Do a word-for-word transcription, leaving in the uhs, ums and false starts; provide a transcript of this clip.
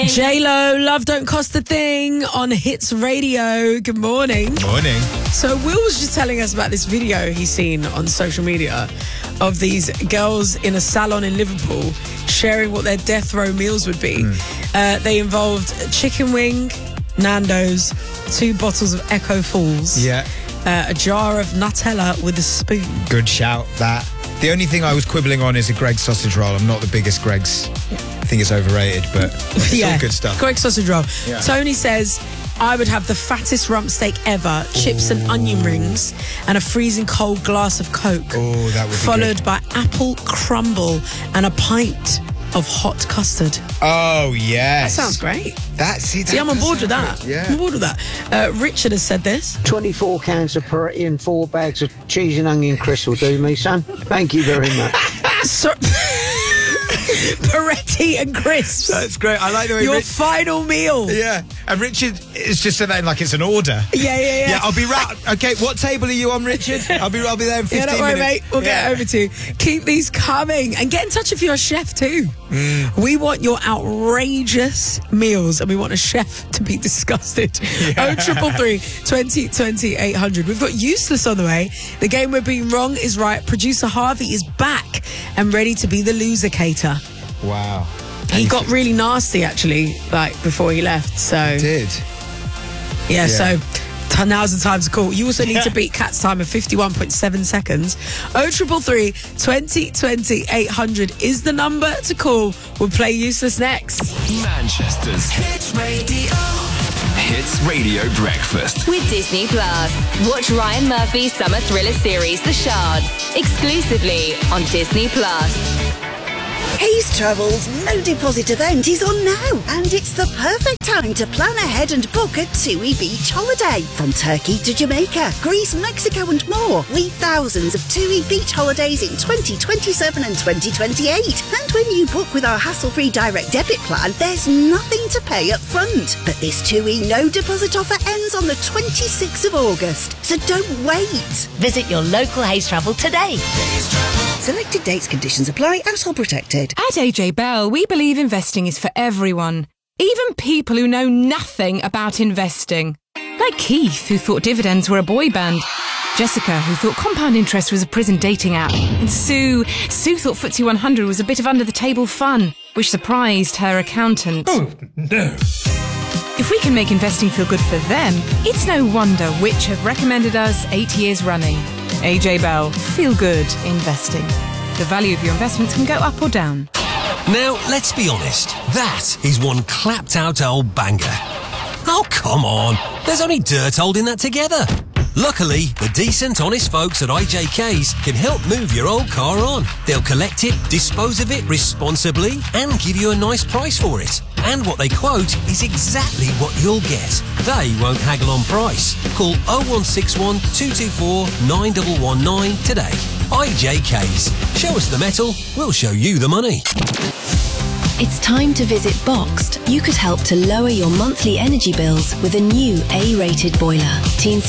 J-Lo, Love Don't Cost a Thing on Hits Radio. Good morning. Morning. So Will was just telling us about this video he's seen on social media of these girls in a salon in Liverpool sharing what their death row meals would be. Mm. Uh, they involved a chicken wing, Nando's, two bottles of Echo Falls, yeah, uh, a jar of Nutella with a spoon. Good shout, that. The only thing I was quibbling on is a Greggs sausage roll. I'm not the biggest Greggs. I think it's overrated, but it's yeah, all good stuff. Greggs sausage roll. Yeah. Tony says, I would have the fattest rump steak ever, chips Ooh. and onion rings, and a freezing cold glass of Coke. Oh, that would be Followed good. by apple crumble and a pint of hot custard. Oh, yes. That sounds great. That's it. See, I'm on board with that. Good. Yeah. I'm on board with that. Uh, Richard has said this. twenty-four cans of Peretti and four bags of cheese and onion crisps will do me, son. Thank you very much. So- Peretti and crisps. That's great. I like the way Your Rich- final meal. Yeah. And Richard is just saying like it's an order. Yeah, yeah, yeah. Yeah, I'll be right. Okay, what table are you on, Richard? I'll be I'll be there in fifteen Yeah, don't worry, minutes. mate. We'll yeah. get over to you. Keep these coming. And get in touch if you're a chef too. Mm. We want your outrageous meals and we want a chef to be disgusted. Oh, triple three, twenty, twenty, eight hundred. We've got Useless on the way. The game we're being wrong is right. Producer Harvey is back and ready to be the loser-cator. Wow. He got really nasty, actually, like, before he left, so... He did. Yeah, Yeah. so... t- Now's the time to call. You also need yeah. to beat Kat's time of fifty-one point seven seconds. Oh, triple three, twenty, twenty, eight hundred is the number to call. We'll play Useless next. Manchester's Hits Radio. Hits Radio Breakfast. With Disney Plus. Watch Ryan Murphy's summer thriller series, The Shards, exclusively on Disney Plus. Hayes Travel's no deposit event is on now, and it's the perfect time to plan ahead and book a TUI beach holiday. From Turkey to Jamaica, Greece, Mexico and more, with thousands of TUI beach holidays in twenty twenty-seven and twenty twenty-eight. And when you book with our hassle-free direct debit plan, there's nothing to pay up front. But this TUI no deposit offer ends on the twenty-sixth of August, so don't wait. Visit your local Hayes Travel today. Selected dates, conditions apply, household protected. At A J Bell, we believe investing is for everyone, even people who know nothing about investing. Like Keith, who thought dividends were a boy band. Jessica, who thought compound interest was a prison dating app. And Sue, Sue thought F T S E one hundred was a bit of under-the-table fun, which surprised her accountant. Oh, no. If we can make investing feel good for them, it's no wonder which have recommended us eight years running. A J Bell, feel good investing. The value of your investments can go up or down. Now, let's be honest. That is one clapped out old banger. Oh, come on. There's only dirt holding that together. Luckily, the decent, honest folks at I J K's can help move your old car on. They'll collect it, dispose of it responsibly, and give you a nice price for it. And what they quote is exactly what you'll get. They won't haggle on price. Call oh one six one, two two four, nine one one nine today. I J K's. Show us the metal, we'll show you the money. It's time to visit Boxed. You could help to lower your monthly energy bills with a new A-rated boiler. T N C